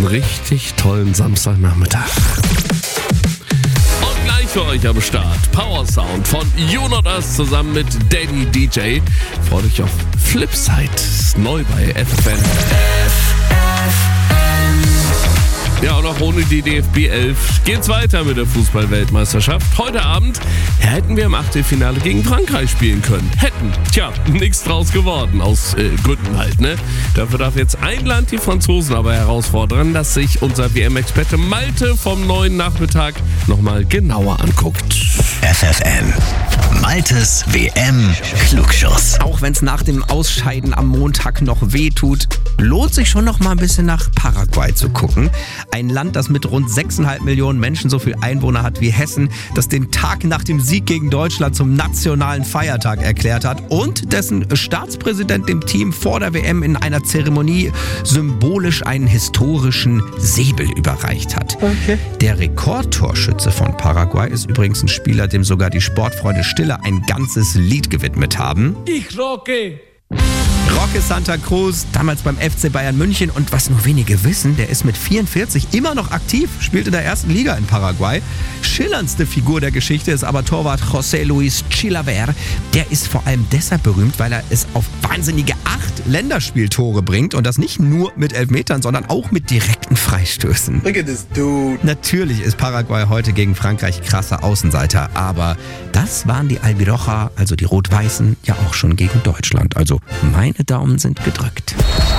einen richtig tollen Samstagnachmittag. Und gleich für euch am Start Power Sound von You Not Us zusammen mit Daddy DJ. Freut euch auf Flipside, ist neu bei FFN. Ja, und auch ohne die DFB 11 geht's weiter mit der Fußball-Weltmeisterschaft. Heute Abend hätten wir im Achtelfinale gegen Frankreich spielen können. Tja, nichts draus geworden, aus Gründen halt, ne? Dafür darf jetzt ein Land die Franzosen aber herausfordern, dass sich unser WM-Experte Malte vom neuen Nachmittag nochmal genauer anguckt. FFN. Maltes WM-Klugschuss. Auch wenn es nach dem Ausscheiden am Montag noch weh tut, lohnt sich schon noch mal ein bisschen nach Paraguay zu gucken. Ein Land, das mit rund 6,5 Millionen Menschen so viel Einwohner hat wie Hessen, das den Tag nach dem Sieg gegen Deutschland zum nationalen Feiertag erklärt hat und dessen Staatspräsident dem Team vor der WM in einer Zeremonie symbolisch einen historischen Säbel überreicht hat. Okay. Der Rekordtorschütze von Paraguay ist übrigens ein Spieler, dem sogar die Sportfreunde Stille ein ganzes Lied gewidmet haben. Ich rocke! Roque Santa Cruz, damals beim FC Bayern München und was nur wenige wissen, der ist mit 44 immer noch aktiv, spielt in der ersten Liga in Paraguay. Schillerndste Figur der Geschichte ist aber Torwart José Luis Chilaver. Der ist vor allem deshalb berühmt, weil er es auf wahnsinnige 8 Länderspieltore bringt und das nicht nur mit Elfmetern, sondern auch mit direkten Freistößen. Look at this dude. Natürlich ist Paraguay heute gegen Frankreich krasser Außenseiter, aber das waren die Albiroja, also die Rot-Weißen, ja auch schon gegen Deutschland. Also meine Daumen sind gedrückt.